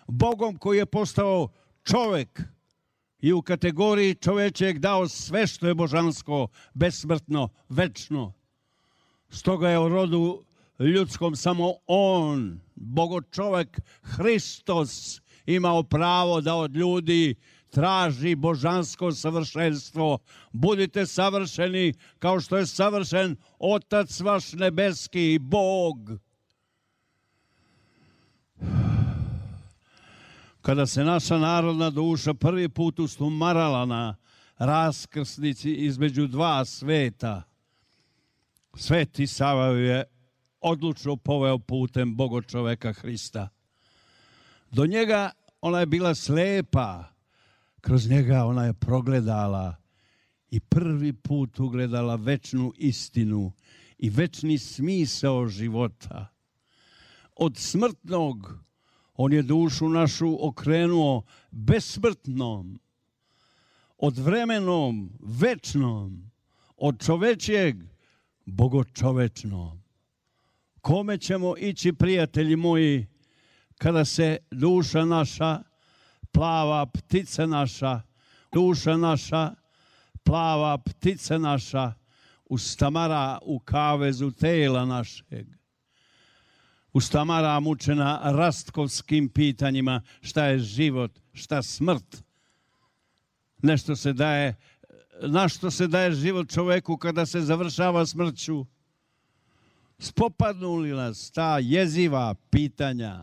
Bogom koji je postao čovek i u kategoriji čovečeg dao sve što je božansko, besmrtno, večno. Stoga je u rodu ljudskom samo on, bogočovek Hristos, imao pravo da od ljudi traži božansko savršenstvo. Budite savršeni kao što je savršen Otac vaš nebeski, Bog. Kada se naša narodna duša prvi put ustumarala na raskrsnici između dva sveta, Sveti Sava je odlučno poveo putem bogočoveka Hrista. Do njega ona je bila slepa, kroz njega ona je progledala i prvi put ugledala večnu istinu i večni smisao života. Od smrtnog on je dušu našu okrenuo besmrtnom, od vremenom večnom, od čovečijeg bogočovečnom. Kome ćemo ići, prijatelji moji, kada se duša naša, plava ptica naša, duša naša, plava ptica naša, ustamara u kavezu tela našeg, ustamara mučena rastkovskim pitanjima šta je život, šta smrt, nešto se daje, na što se daje život čoveku kada se završava smrću. Spopadnu li nas ta jeziva pitanja?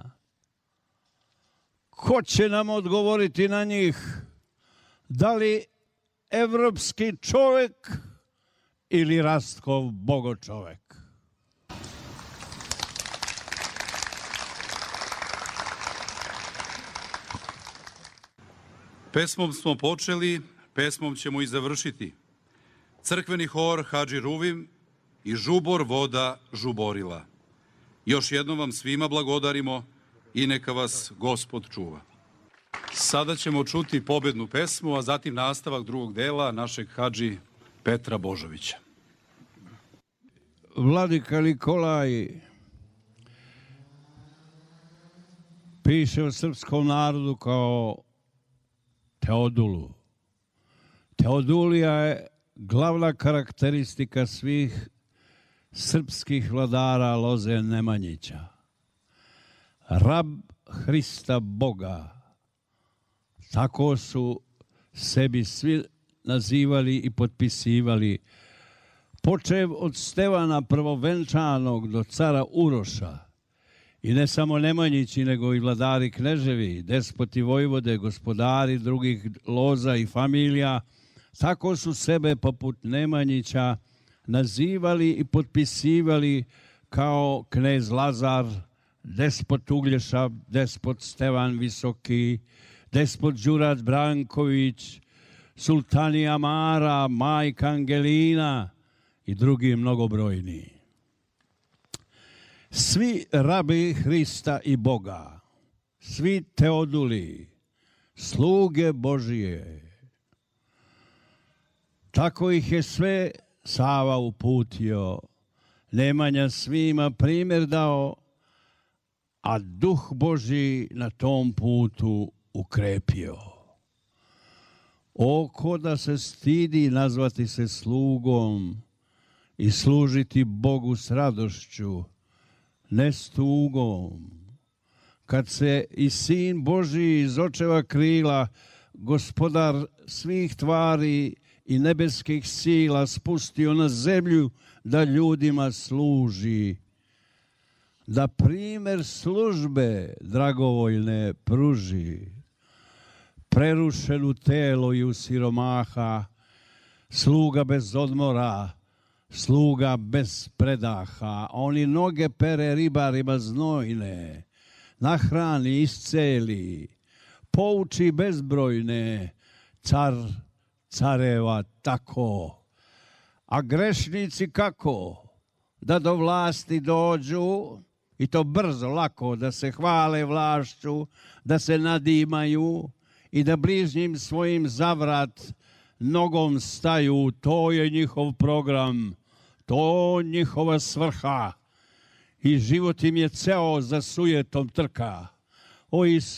Ko će nam odgovoriti na njih? Da li evropski čovek ili Rastkov bogočovek? Pesmom smo počeli, pesmom ćemo i završiti. Crkveni hor Hadži Ruvim i žubor voda žuborila. Još jednom vam svima blagodarimo i neka vas Gospod čuva. Sada ćemo čuti pobednu pesmu, a zatim nastavak drugog dela našeg Hadži Petra Božovića. Vladika Nikolaj piše o srpskom narodu kao Teodulu. Teodulija je glavna karakteristika svih srpskih vladara Loze Nemanjića. Rab Hrista Boga. Tako su sebi svi nazivali i potpisivali. Počev od Stevana prvovenčanog do cara Uroša. I ne samo Nemanjići, nego i vladari kneževi, despoti vojvode, gospodari drugih loza i familija. Tako su sebe poput Nemanjića nazivali i potpisivali kao knez Lazar, despot Uglješa, despot Stevan Visoki, despot Đurat Branković, sultani Amara, majka Angelina i drugi mnogobrojni. Svi rabi Hrista i Boga, svi Teoduli, sluge Božije. Tako ih je sve Sava uputio, Nemanja svima primjer dao, a Duh Božji na tom putu ukrepio. O, ko da se stidi nazvati se slugom i služiti Bogu s radošću, ne s tugom. Kad se i Sin Božji iz očeva krila, Gospodar svih tvari i nebeskih sila spustio na zemlju da ljudima služi, da primer službe dragovoljne pruži. Prerušenu telo i u siromaha, sluga bez odmora, sluga bez predaha, oni noge pere ribarima znojne, nahrani isceli, pouči bezbrojne, car careva tako. A grešnici kako? Da do vlasti dođu, i to brzo, lako, da se hvale vlašću, da se nadimaju i da bližnjim svojim zavrat nogom staju. To je njihov program, to njihova svrha i život im je ceo za sujetom trka. O,